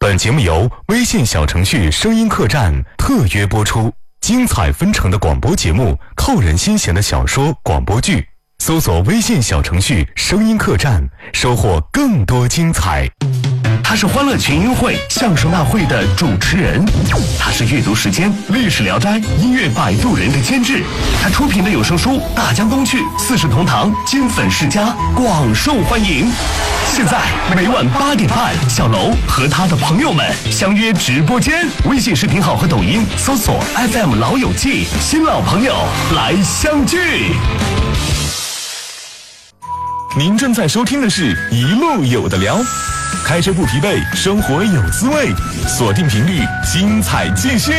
本节目由微信小程序声音客栈特约播出，精彩纷呈的广播节目，扣人心弦的小说广播剧，搜索微信小程序声音客栈，收获更多精彩。 他是欢乐群英会相声大会的主持人，他是阅读时间历史聊斋音乐摆渡人的监制，他出品的有声书《大江东去》四世同堂金粉世家广受欢迎。现在每晚8点半，小楼和他的朋友们相约直播间，微信视频号和抖音搜索 FM 老友记，新老朋友来相聚。 您正在收听的是一路有的聊，开车不疲惫，生活有滋味，锁定频率，精彩继续。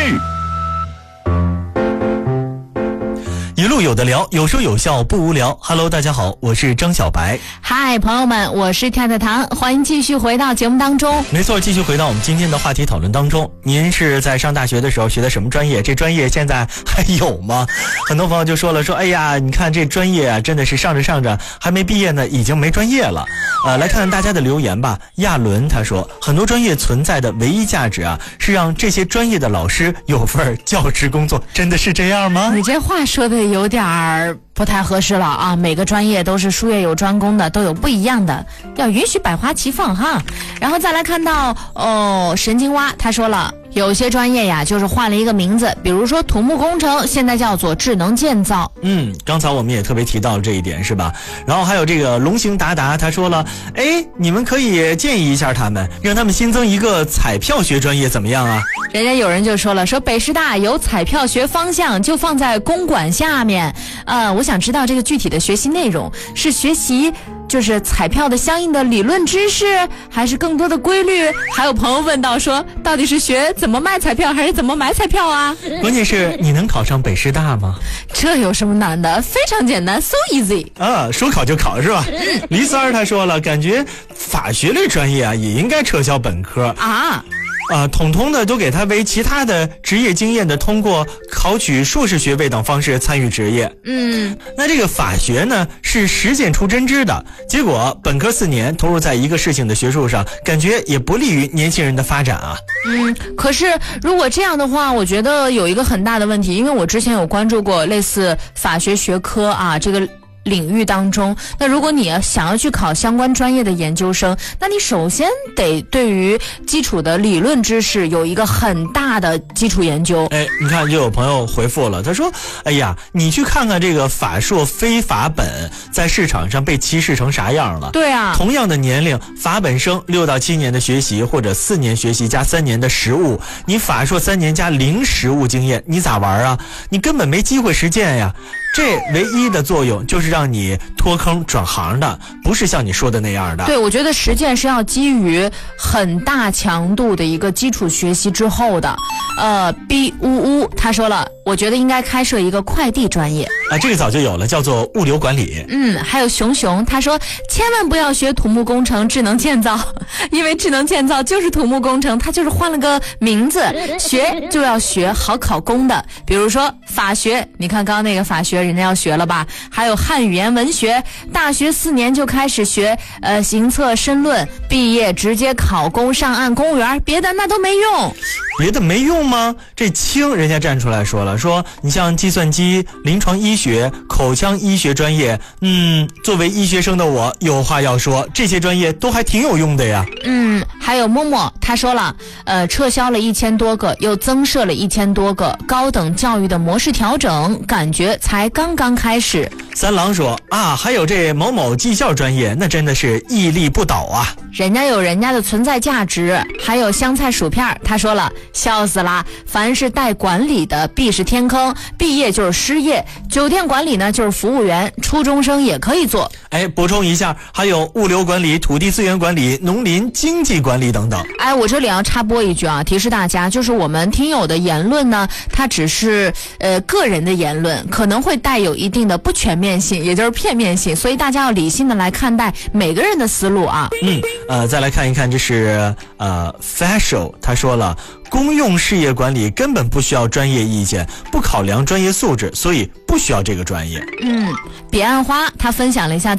一路有的聊，有说有笑不无聊。Hello， 大家好，我是张小白。 嗨，朋友们，我是跳跳糖，欢迎继续回到节目当中。 没错，继续回到我们今天的话题讨论当中。您是在上大学的时候学的什么专业？这专业现在还有吗？很多朋友就说了，哎呀，你看这专业啊，真的是上着还没毕业呢，已经没专业了。来看看大家的留言吧。亚伦他说，很多专业存在的唯一价值啊，是让这些专业的老师有份教职工作，真的是这样吗？ 你这话说的有点不太合适了啊！每个专业都是术业有专攻的，都有不一样的，要允许百花齐放哈。然后再来看到神经蛙他说了，有些专业呀就是换了一个名字，比如说土木工程现在叫做智能建造。 刚才我们也特别提到了这一点是吧？然后还有这个龙行达达他说了，你们可以建议一下他们，让他们新增一个彩票学专业怎么样啊？ 人家有人就说了，说北师大有彩票学方向就放在公管下面。我想知道这个具体的学习内容是学习就是彩票的相应的理论知识，还是更多的规律？还有朋友问到说，到底是学怎么卖彩票还是怎么买彩票啊？ 关键是你能考上北师大吗？ 这有什么难的？非常简单 ，so easy 啊，说考就考是吧？黎三儿他说了，感觉法学类专业啊也应该撤销本科啊。统统的都给他为其他的职业经验的通过考取硕士学位等方式参与职业。那这个法学呢是实践出真知的，结果本科4年投入在一个事情的学术上，感觉也不利于年轻人的发展啊。 可是如果这样的话，我觉得有一个很大的问题，因为我之前有关注过类似法学学科啊这个领域当中，那如果你想要去考相关专业的研究生，那你首先得对于基础的理论知识有一个很大的基础研究。 你看就有朋友回复了，他说，你去看看这个法硕非法本在市场上被歧视成啥样了。 对啊， 同样的年龄，法本生6到7年的学习，或者4年学习加3年的实务，你法硕3年加0实务经验，你咋玩啊？你根本没机会实践呀。这唯一的作用就是让你脱坑转行的，不是像你说的那样的。 对，我觉得实践是要基于很大强度的一个基础学习之后的。B 呜呜他说了，我觉得应该开设一个快递专业啊，这个早就有了，叫做物流管理。 还有熊熊他说，千万不要学土木工程智能建造，因为智能建造就是土木工程，它就是换了个名字，学就要学好考公的，比如说法学，你看刚刚那个法学人家要学了吧，还有汉语言文学，大学4年就开始学行测申论，毕业直接考公上岸公务员，别的那都没用。 别的没用吗？这清人家站出来说了，说你像计算机、临床医学、口腔医学专业，作为医学生的我有话要说，这些专业都还挺有用的呀。 还有默默他说了，撤销了1000多个，又增设了1000多个，高等教育的模式调整感觉才刚刚开始。 三郎说还有这某某技校专业，那真的是屹立不倒啊。 人家有人家的存在价值。还有香菜薯片他说了，笑死啦，凡是带管理的必是天坑，毕业就是失业，酒店管理呢就是服务员，初中生也可以做。 补充一下，还有物流管理、土地资源管理、农林经济管理等等。 我这里要插播一句啊，提示大家，就是我们听友的言论呢，它只是个人的言论，可能会带有一定的不全面性，也就是片面性，所以大家要理性的来看待每个人的思路啊。 再来看一看，这是Fashion 他说了，公用事业管理根本不需要专业意见，不考量专业素质，所以不需要这个专业。 彼岸花他分享了一下